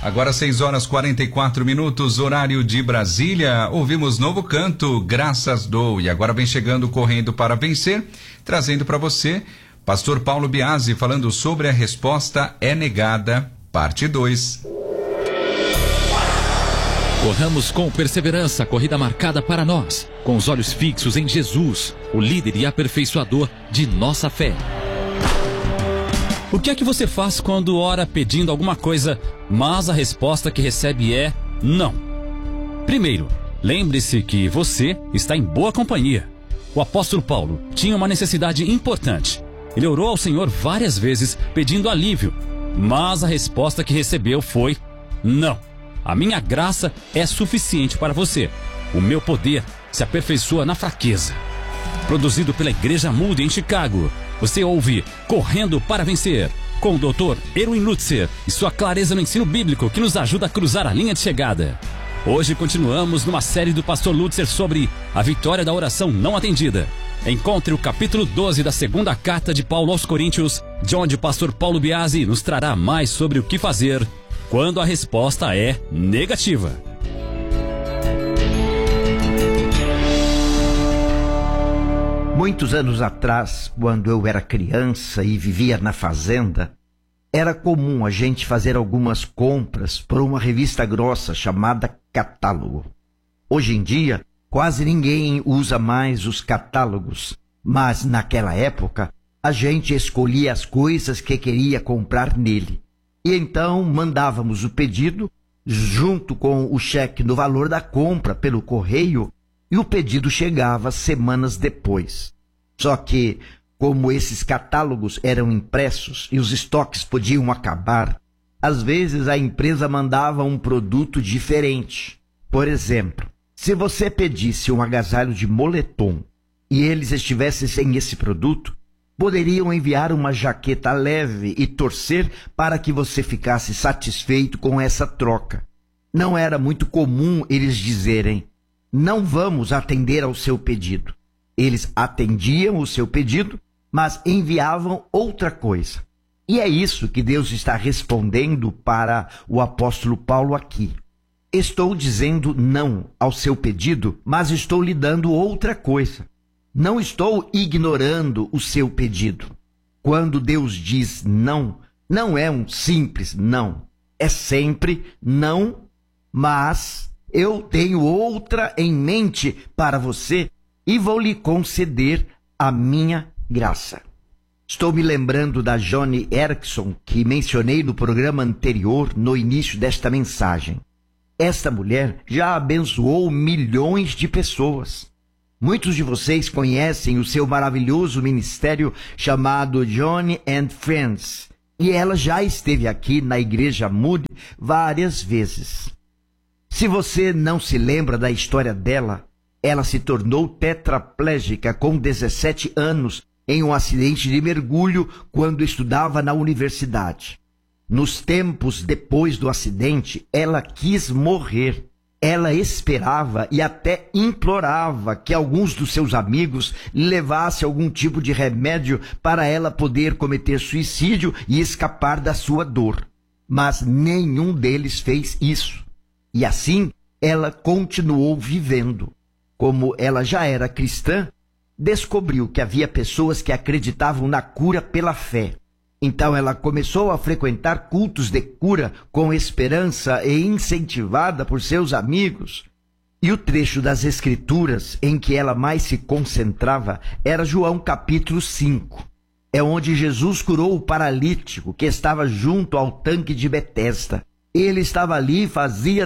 Agora 6h44, horário de Brasília. Ouvimos novo canto, Graças Dou. E agora vem chegando Correndo para Vencer, trazendo para você Pastor Paulo Biasi falando sobre a resposta é negada, parte 2. Corramos com perseverança a corrida marcada para nós, com os olhos fixos em Jesus, o líder e aperfeiçoador de nossa fé. O que é que você faz quando ora pedindo alguma coisa, mas a resposta que recebe é não? Primeiro, lembre-se que você está em boa companhia. O apóstolo Paulo tinha uma necessidade importante. Ele orou ao Senhor várias vezes pedindo alívio, mas a resposta que recebeu foi não. A minha graça é suficiente para você. O meu poder se aperfeiçoa na fraqueza. Produzido pela Igreja Moody em Chicago, você ouve Correndo para Vencer, com o Dr. Erwin Lutzer e sua clareza no ensino bíblico que nos ajuda a cruzar a linha de chegada. Hoje continuamos numa série do pastor Lutzer sobre a vitória da oração não atendida. Encontre o capítulo 12 da segunda carta de Paulo aos Coríntios, de onde o pastor Paulo Biasi nos trará mais sobre o que fazer quando a resposta é negativa. Muitos anos atrás, quando eu era criança e vivia na fazenda, era comum a gente fazer algumas compras por uma revista grossa chamada catálogo. Hoje em dia, quase ninguém usa mais os catálogos, mas naquela época, a gente escolhia as coisas que queria comprar nele. E então mandávamos o pedido junto com o cheque no valor da compra pelo correio e o pedido chegava semanas depois. Só que, como esses catálogos eram impressos e os estoques podiam acabar, às vezes a empresa mandava um produto diferente. Por exemplo, se você pedisse um agasalho de moletom e eles estivessem sem esse produto, poderiam enviar uma jaqueta leve e torcer para que você ficasse satisfeito com essa troca. Não era muito comum eles dizerem, não vamos atender ao seu pedido. Eles atendiam o seu pedido, mas enviavam outra coisa. E é isso que Deus está respondendo para o apóstolo Paulo aqui. Estou dizendo não ao seu pedido, mas estou lhe dando outra coisa. Não estou ignorando o seu pedido. Quando Deus diz não, não é um simples não. É sempre não, mas eu tenho outra em mente para você e vou lhe conceder a minha graça. Estou me lembrando da Joni Eareckson, que mencionei no programa anterior, no início desta mensagem. Esta mulher já abençoou milhões de pessoas. Muitos de vocês conhecem o seu maravilhoso ministério chamado Joni and Friends, e ela já esteve aqui na Igreja Moody várias vezes. Se você não se lembra da história dela, ela se tornou tetraplégica com 17 anos em um acidente de mergulho quando estudava na universidade. Nos tempos depois do acidente, ela quis morrer. Ela esperava e até implorava que alguns dos seus amigos lhe levassem algum tipo de remédio para ela poder cometer suicídio e escapar da sua dor. Mas nenhum deles fez isso. E assim, ela continuou vivendo. Como ela já era cristã, descobriu que havia pessoas que acreditavam na cura pela fé. Então ela começou a frequentar cultos de cura com esperança e incentivada por seus amigos. E o trecho das Escrituras em que ela mais se concentrava era João capítulo 5. É onde Jesus curou o paralítico que estava junto ao tanque de Betesda. Ele estava ali fazia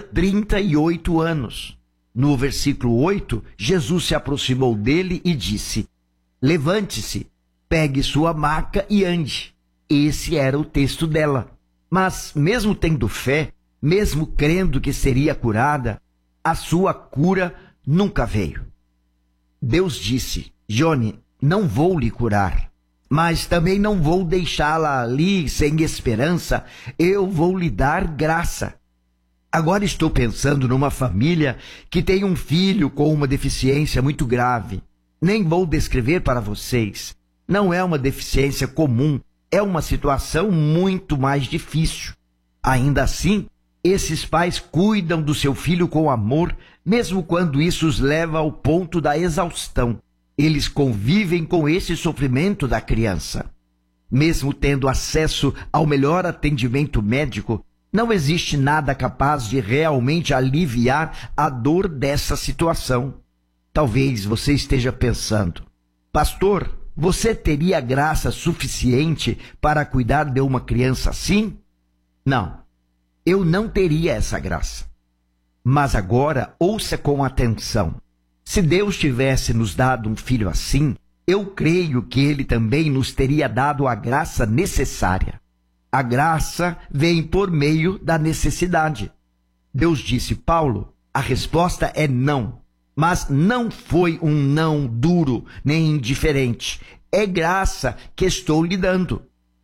38 anos. No versículo 8, Jesus se aproximou dele e disse, levante-se, pegue sua maca e ande. Esse era o texto dela. Mas, mesmo tendo fé, mesmo crendo que seria curada, a sua cura nunca veio. Deus disse, Joni, não vou lhe curar, mas também não vou deixá-la ali sem esperança, eu vou lhe dar graça. Agora estou pensando numa família que tem um filho com uma deficiência muito grave. Nem vou descrever para vocês. Não é uma deficiência comum. É uma situação muito mais difícil. Ainda assim, Esses pais cuidam do seu filho com amor, mesmo quando isso os leva ao ponto da exaustão. Eles convivem com esse sofrimento da criança. Mesmo tendo acesso ao melhor atendimento médico, não existe nada capaz de realmente aliviar a dor dessa situação. Talvez você esteja pensando: pastor, você teria graça suficiente para cuidar de uma criança assim? Não, eu não teria essa graça. Mas agora, ouça com atenção. Se Deus tivesse nos dado um filho assim, eu creio que Ele também nos teria dado a graça necessária. A graça vem por meio da necessidade. Deus disse: Paulo, a resposta é não. Mas não foi um não duro nem indiferente. É graça que estou lhe dando.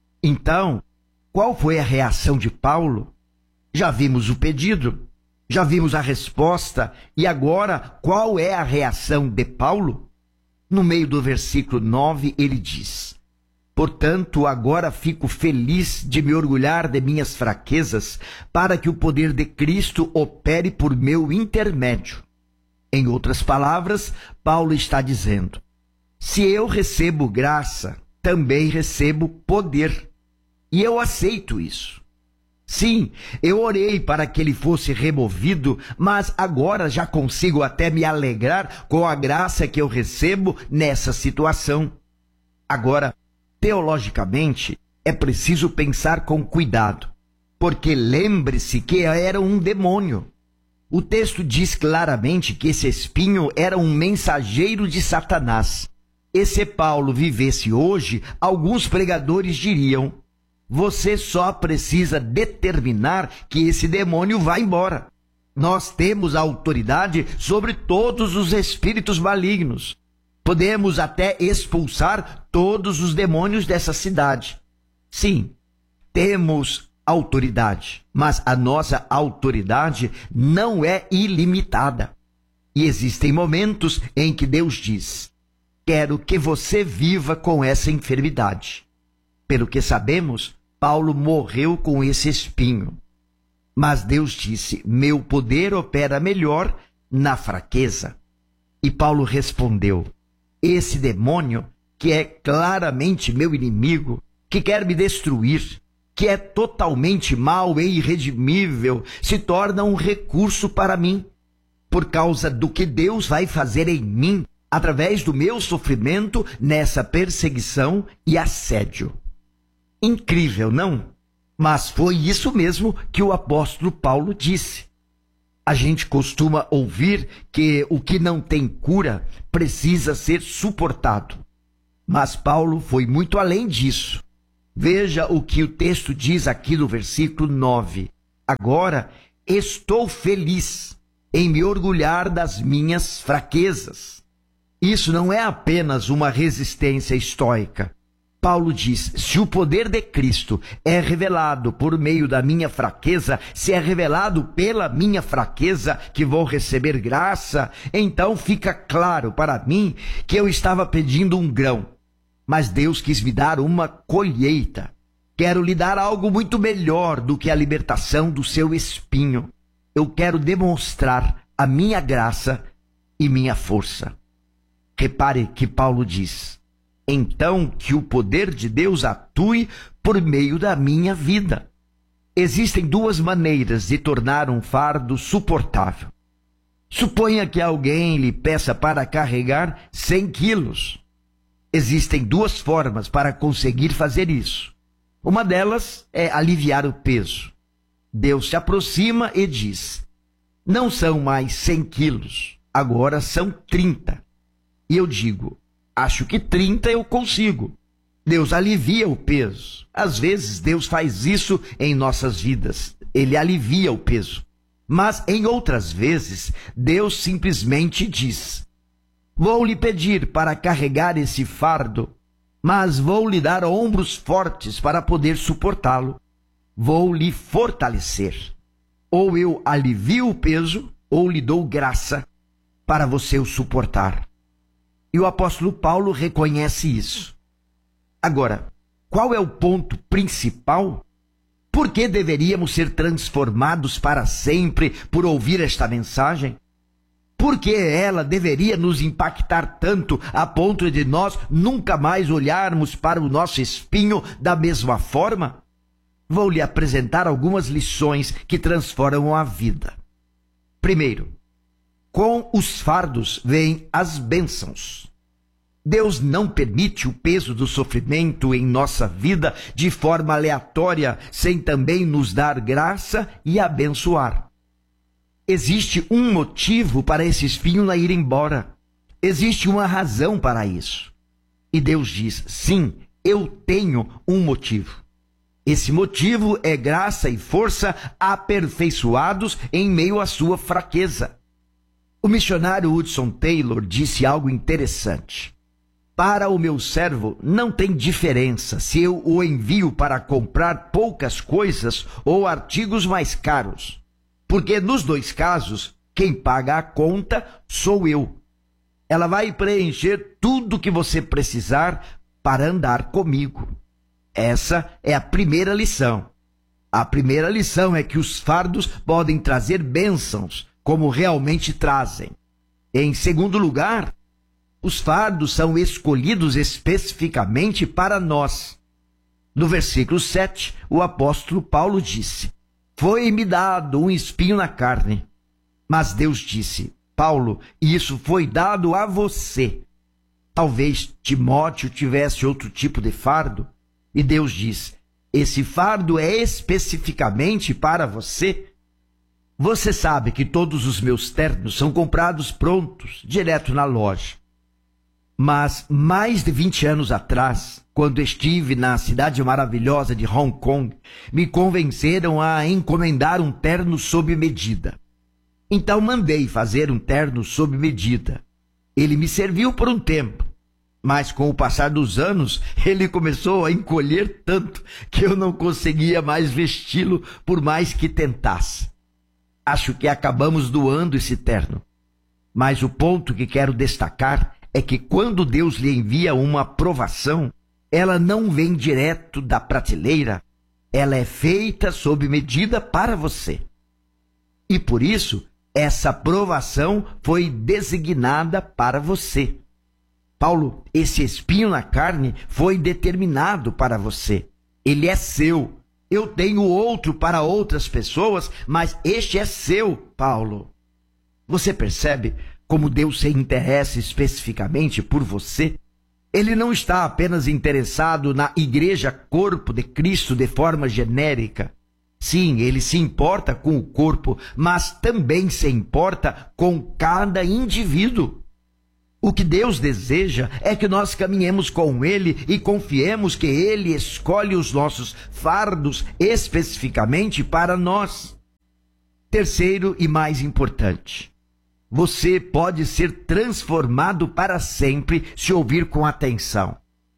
Então, qual foi a reação de Paulo? Já vimos o pedido, já vimos a resposta, e agora qual é a reação de Paulo? No meio do versículo 9 ele diz: portanto, agora fico feliz de me orgulhar de minhas fraquezas, para que o poder de Cristo opere por meu intermédio. Em outras palavras, Paulo está dizendo: se eu recebo graça, também recebo poder. E eu aceito isso. Sim, eu orei para que ele fosse removido, mas agora já consigo até me alegrar com a graça que eu recebo nessa situação. Agora, teologicamente, é preciso pensar com cuidado, porque lembre-se que era um demônio. O texto diz claramente que esse espinho era um mensageiro de Satanás. E se Paulo vivesse hoje, alguns pregadores diriam: você só precisa determinar que esse demônio vá embora. Nós temos a autoridade sobre todos os espíritos malignos. Podemos até expulsar todos os demônios dessa cidade. Sim, temos autoridade, mas a nossa autoridade não é ilimitada. E existem momentos em que Deus diz: quero que você viva com essa enfermidade. Pelo que sabemos, Paulo morreu com esse espinho. Mas Deus disse: meu poder opera melhor na fraqueza. E Paulo respondeu: esse demônio, que é claramente meu inimigo, que quer me destruir, que é totalmente mau e irredimível, se torna um recurso para mim, por causa do que Deus vai fazer em mim, através do meu sofrimento nessa perseguição e assédio. Incrível, não? Mas foi isso mesmo que o apóstolo Paulo disse. A gente costuma ouvir que o que não tem cura precisa ser suportado. Mas Paulo foi muito além disso. Veja o que o texto diz aqui no versículo 9. Agora estou feliz em me orgulhar das minhas fraquezas. Isso não é apenas uma resistência estoica. Paulo diz: se o poder de Cristo é revelado por meio da minha fraqueza, se é revelado pela minha fraqueza que vou receber graça, então fica claro para mim que eu estava pedindo um grão, mas Deus quis me dar uma colheita. Quero lhe dar algo muito melhor do que a libertação do seu espinho. Eu quero demonstrar a minha graça e minha força. Repare que Paulo diz: então que o poder de Deus atue por meio da minha vida. Existem duas maneiras de tornar um fardo suportável. Suponha que alguém lhe peça para carregar 100 quilos. Existem duas formas para conseguir fazer isso. Uma delas é aliviar o peso. Deus se aproxima e diz: não são mais 100 quilos, agora são 30. E eu digo: acho que 30 eu consigo. Deus alivia o peso. Às vezes Deus faz isso em nossas vidas. Ele alivia o peso. Mas em outras vezes, Deus simplesmente diz: vou lhe pedir para carregar esse fardo, mas vou lhe dar ombros fortes para poder suportá-lo. Vou lhe fortalecer. Ou eu alivio o peso, ou lhe dou graça para você o suportar. E o apóstolo Paulo reconhece isso. Agora, qual é o ponto principal? Por que deveríamos ser transformados para sempre por ouvir esta mensagem? Por que ela deveria nos impactar tanto a ponto de nós nunca mais olharmos para o nosso espinho da mesma forma? Vou lhe apresentar algumas lições que transformam a vida. Primeiro, com os fardos vêm as bênçãos. Deus não permite o peso do sofrimento em nossa vida de forma aleatória, sem também nos dar graça e abençoar. Existe um motivo para esse espinho ir embora. Existe uma razão para isso. E Deus diz, sim, eu tenho um motivo. Esse motivo é graça e força aperfeiçoados em meio à sua fraqueza. O missionário Hudson Taylor disse algo interessante. Para o meu servo não tem diferença se eu o envio para comprar poucas coisas ou artigos mais caros. Porque nos dois casos, quem paga a conta sou eu. Ela vai preencher tudo que você precisar para andar comigo. Essa é a primeira lição. A primeira lição é que os fardos podem trazer bênçãos, como realmente trazem. Em segundo lugar, os fardos são escolhidos especificamente para nós. No versículo 7, o apóstolo Paulo disse, foi-me dado um espinho na carne. Mas Deus disse, Paulo, isso foi dado a você. Talvez Timóteo tivesse outro tipo de fardo. E Deus diz, esse fardo é especificamente para você. Você sabe que todos os meus ternos são comprados prontos, direto na loja. Mas mais de 20 anos atrás, quando estive na cidade maravilhosa de Hong Kong, me convenceram a encomendar um terno sob medida. Então mandei fazer um terno sob medida. Ele me serviu por um tempo, mas com o passar dos anos, ele começou a encolher tanto que eu não conseguia mais vesti-lo por mais que tentasse. Acho que acabamos doando esse terno. Mas o ponto que quero destacar é que quando Deus lhe envia uma provação, ela não vem direto da prateleira, ela é feita sob medida para você. E por isso, essa provação foi designada para você. Paulo, esse espinho na carne foi determinado para você. Ele é seu. Eu tenho outro para outras pessoas, mas este é seu, Paulo. Você percebe como Deus se interessa especificamente por você? Ele não está apenas interessado na igreja corpo de Cristo de forma genérica. Sim, ele se importa com o corpo, mas também se importa com cada indivíduo. O que Deus deseja é que nós caminhemos com Ele e confiemos que Ele escolhe os nossos fardos especificamente para nós. Terceiro e mais importante, você pode ser transformado para sempre se ouvir com atenção.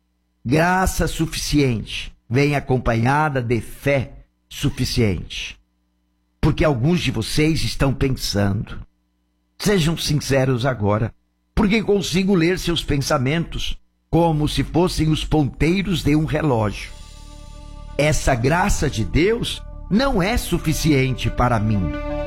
Graça suficiente vem acompanhada de fé suficiente. Porque alguns de vocês estão pensando. Sejam sinceros agora, porque consigo ler seus pensamentos como se fossem os ponteiros de um relógio. Essa graça de Deus não é suficiente para mim.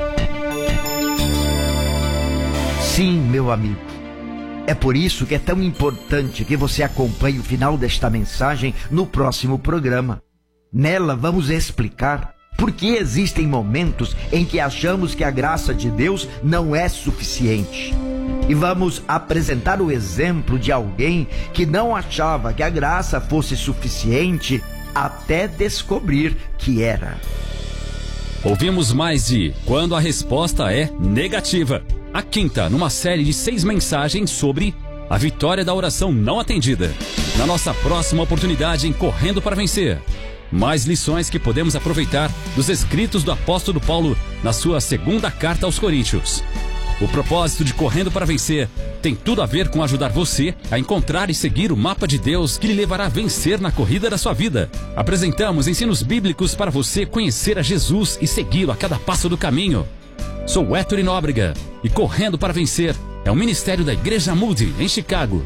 Sim, meu amigo. É por isso que é tão importante que você acompanhe o final desta mensagem no próximo programa. Nela vamos explicar por que existem momentos em que achamos que a graça de Deus não é suficiente. E vamos apresentar o exemplo de alguém que não achava que a graça fosse suficiente até descobrir que era. Ouvimos mais de Quando a Resposta é Negativa. A quinta numa série de 6 mensagens sobre a vitória da oração não atendida. Na nossa próxima oportunidade em Correndo para Vencer. Mais lições que podemos aproveitar dos escritos do apóstolo Paulo na sua segunda carta aos Coríntios. O propósito de Correndo para Vencer tem tudo a ver com ajudar você a encontrar e seguir o mapa de Deus que lhe levará a vencer na corrida da sua vida. Apresentamos ensinos bíblicos para você conhecer a Jesus e segui-lo a cada passo do caminho. Sou Héctor Nóbrega e Correndo para Vencer é um ministério da Igreja Moody, em Chicago.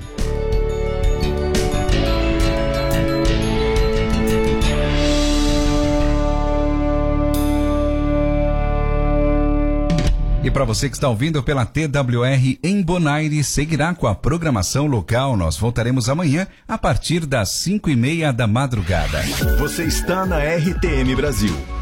E para você que está ouvindo pela TWR em Bonaire, seguirá com a programação local. Nós voltaremos amanhã a partir das 5:30 da madrugada. Você está na RTM Brasil.